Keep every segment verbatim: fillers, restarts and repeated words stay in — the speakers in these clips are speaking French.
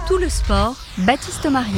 Tout le sport, Baptiste Marier.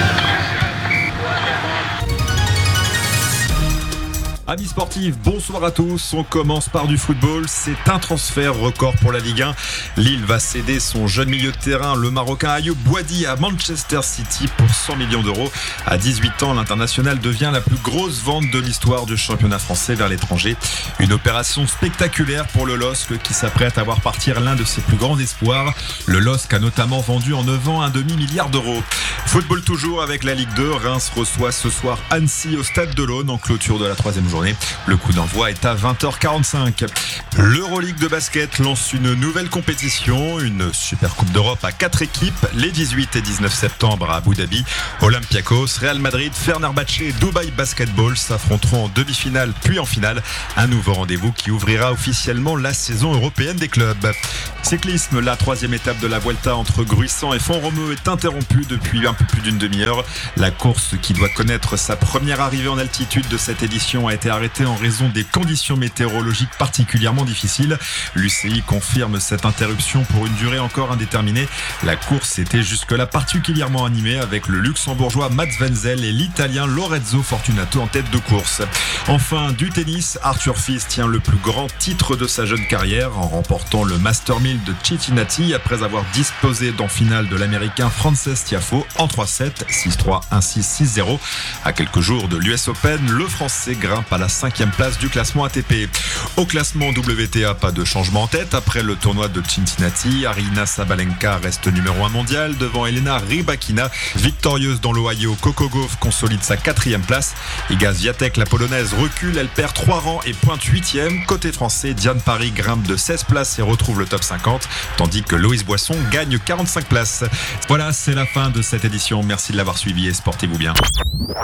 Amis sportifs, bonsoir à tous. On commence par du football. C'est un transfert record pour la Ligue un. Lille va céder son jeune milieu de terrain, le Marocain Ayoub Boadi, à Manchester City pour cent millions d'euros. À dix-huit ans, l'international devient la plus grosse vente de l'histoire du championnat français vers l'étranger. Une opération spectaculaire pour le L O S C qui s'apprête à voir partir l'un de ses plus grands espoirs. Le L O S C a notamment vendu en neuf ans un demi-milliard d'euros. Football toujours avec la Ligue deux. Reims reçoit ce soir Annecy au Stade de l'Aune en clôture de la troisième journée. Le coup d'envoi est à vingt heures quarante-cinq. L'Euroleague de basket lance une nouvelle compétition, une Super Coupe d'Europe à quatre équipes, les dix-huit et dix-neuf septembre à Abu Dhabi. Olympiakos, Real Madrid, Fenerbahçe et Dubaï Basketball s'affronteront en demi-finale puis en finale. Un nouveau rendez-vous qui ouvrira officiellement la saison européenne des clubs. Cyclisme, la troisième étape de la Vuelta entre Gruissan et Font-Romeu est interrompue depuis un peu plus d'une demi-heure. La course qui doit connaître sa première arrivée en altitude de cette édition a été arrêtée en raison des conditions météorologiques particulièrement difficiles. L'U C I confirme cette interruption pour une durée encore indéterminée. La course était jusque-là particulièrement animée avec le luxembourgeois Mats Wenzel et l'italien Lorenzo Fortunato en tête de course. Enfin, du tennis, Arthur Fils tient le plus grand titre de sa jeune carrière en remportant le Master mille de Cincinnati après avoir disposé d'en finale de l'américain Frances Tiafoe en trois sept, six trois, un six, six zéro. À quelques jours de l'U S Open, le Français grimpe à la cinquième place du classement A T P. Au classement W T A, pas de changement en tête. Après le tournoi de Cincinnati, Aryna Sabalenka reste numéro un mondial devant Elena Rybakina. Victorieuse dans l'Ohio, Coco Gauff consolide sa quatrième place. Iga Swiatek, la polonaise, recule. Elle perd trois rangs et pointe huitième. Côté français, Diane Paris grimpe de seize places et retrouve le top cinquante. Tandis que Loïs Boisson gagne quarante-cinq places. Voilà, c'est la fin de cette édition. Merci de l'avoir suivi et sportez-vous bien.